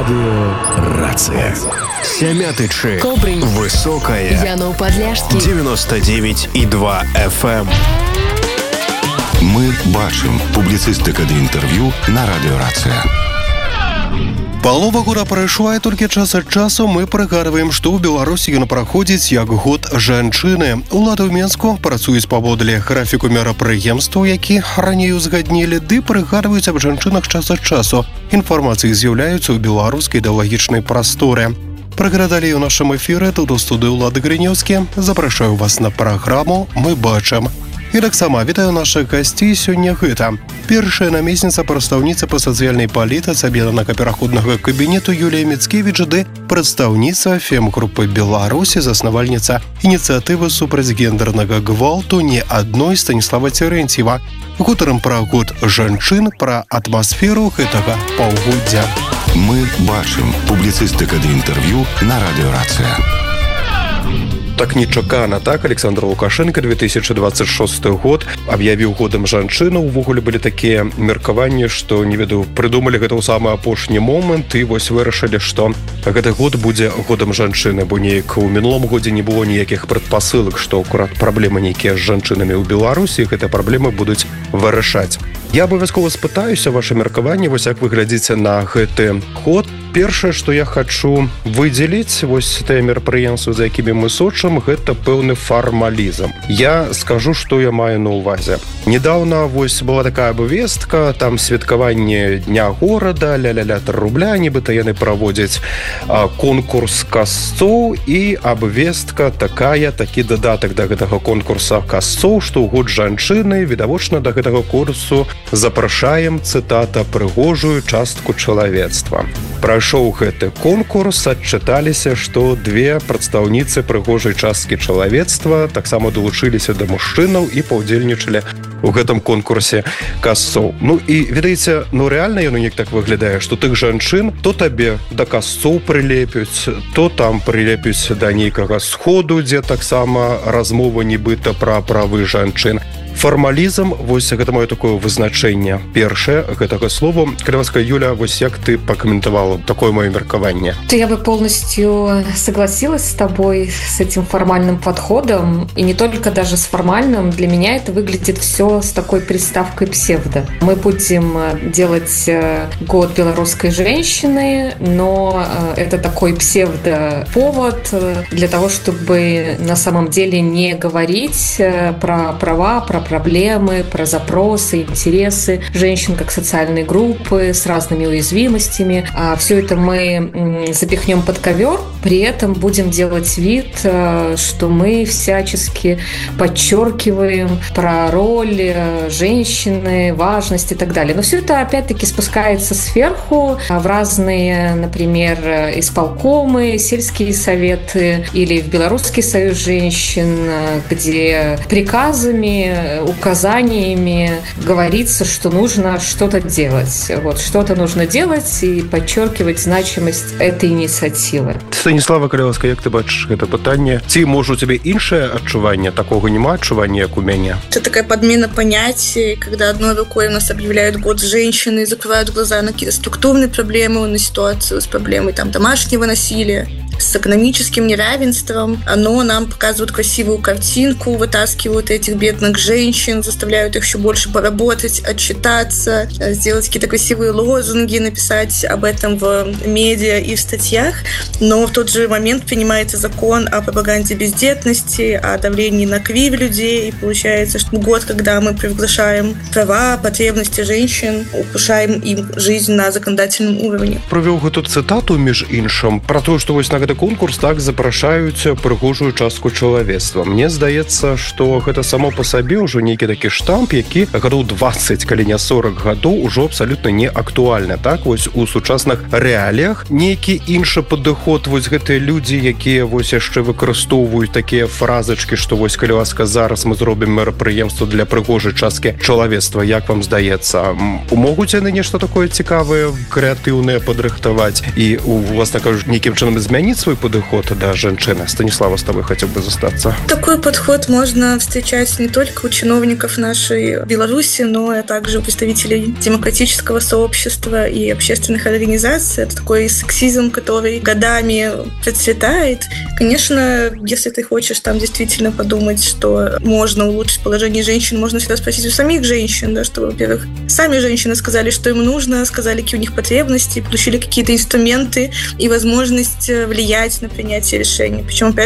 Радио Рация. Сямятычы. Кобрин. Высокая. Янов Подляшский. 99,2 FM. Мы бачым публіцыстыка ды інтэрв'ю на Радио Рация. Палова года прайшла, і толькі час ад часу мы прыгадваем, што ў Беларусі ён праходзіць як год жанчыны. Улады ў Менску працуюць паводле графіку мерапрыемстваў, які раней узгаднілі, ды прыгадваюць аб жанчынах час ад часу. Інфармацыі з'яўляюцца ў беларускай ідэалагічнай прасторы. Прыгадалі ў нашым эфіры тут у студыі Улады Грынёўскі. Запрашаю вас на праграму «Мы бачым». І таксама вітаю нашых гасцей сёння гэта. Першая намесніца прадстаўніца па сацыяльнай палітыцы аб'яднанага пераходнага кабінету Юлія Міцкевіч ды прадстаўніца фем-групы Беларусі, заснавальніца ініцыятывы супраць гендэрнага гвалту «Не адной» Станіслава Церэнціева. Гутарым пра год жанчын, пра атмасферу гэтага паўгоддзя. Мы бачым публіцыстыка ды інтэрв'ю на Радио Рация. Так нечакана, так, Александр Лукашенко 2026 год аб'явіў годам жанчыну. Увогуле былі такія меркаванні, што, не ведаю, прыдумалі гэта ў самы апошні момант і вось вырашылі, што гэты год будзе годам жанчыны, бо неяк у мінулым годзе не было ніякіх прадпасылак, што акурат праблемы нейкія з жанчынамі ў Беларусі, гэтыя праблемы будуць вырашаць. Я абавязкова спытаюся ваше меркаванне, вось як вы глядзіце на гэты год. Першае, што я хачу выдзеліць, вось тыя мерапрыемствы, за якімі мы сочым, гэта пэўны фармалізм. Я скажу, што я маю на ўвазе. Недаўна вось была такая абвестка, там святкаванне Дня горада, ля-ля-ля 3 рубля, нібыта яны праводзяць конкурс касцоў, і абвестка такая, такі дадатак да гэтага конкурса касцоў, што ў год жанчыны, відавочна, да гэтага курсу запрашаем, цытата, прыгожую частку чалавецтва. Прайшоў гэты конкурс, адчыталіся, што 2 прадстаўніцы прыгожай часткі чалавецтва таксама далучыліся да мужчынаў і паўдзельнічалі у гэтым конкурсе касцоў. Ну і, ведаеце, рэальна яно неяк так выглядае, што тых жанчын то табе да касцоў прылепюць, то там прылепюць да нейкага сходу, дзе таксама размова нібыта пра правы жанчын. Фармалізм, вось гэта маё такое вызначэнне першае гэтага слова. Каляваска, Юля, вось як ты прокомментовала такое моё меркаванне? Я бы полностью согласилась с тобой с этим формальным подходом, и не только даже с формальным. Для меня это выглядит все с такой приставкой псевдо. Мы будем делать год белорусской женщины, но это такой псевдоповод для того, чтобы на самом деле не говорить про права, про проблемы, про запросы, интересы женщин как социальной группы с разными уязвимостями. А все это мы запихнем под ковер, при этом будем делать вид, что мы всячески подчеркиваем про роль женщины, важность и так далее. Но все это опять-таки спускается сверху в разные, например, исполкомы, сельские советы или в Белорусский союз женщин, где приказами, указаниями говорится, что нужно что-то делать. Вот, что-то нужно делать и подчеркивать значимость этой инициативы. Станіслава Каляваска, як ты бачыш гэта пытанне? Ці, можа, у тебе іншае адчуванне? Такого нема адчування, як у мяне? Это такая подмена понятий, когда одной рукой у нас объявляют год женщины, закрывают глаза на какие-то структурные проблемы, на ситуацию с проблемой там, домашнего насилия, с экономическим неравенством. Но нам показывают красивую картинку, вытаскивают этих бедных женщин, заставляют их еще больше поработать, отчитаться, сделать какие-то красивые лозунги, написать об этом в медиа и в статьях. Но в тот же момент принимается закон о пропаганде бездетности, о давлении на кривь людей. И получается, что год, когда мы приглашаем права, потребности женщин, улучшаем им жизнь на законодательном уровне. Провёў гэту цытату, між іншым, про то, што вось на гэты конкурс так запрашаюць прыгожую частку чалавецтва. Мне здаецца, што гэта само па сабе ўжо нейкі такі штамп, які гадоў 20, калі не 40 гадоў, ужо абсалютна не актуальны. Так, вось у сучасных рэаліях нейкі іншы падыход, вось гэтыя людзі, якія вось яшчэ выкарыстоўваюць такія фразачкі, што вось, Каляваска, зараз мы зробім мерапрыемства для прыгожай часткі чалавецтва. Як вам здаецца, могуць яны нешта такое цікавае, крэатыўнае падрыхтаваць і, власна кажучы, нейкім чынам змяніцца свой подход до женщины? Станислава, с тобой хотел бы застаться. Такой подход можно встречать не только у чиновников нашей Беларуси, но и также у представителей демократического сообщества и общественных организаций. Это такой сексизм, который годами процветает. Конечно, если ты хочешь там действительно подумать, что можно улучшить положение женщин, можно всегда спросить у самих женщин, да, чтобы, во-первых, сами женщины сказали, что им нужно, сказали, какие у них потребности, получили какие-то инструменты и возможность влиять на принятие решений. Причем, опять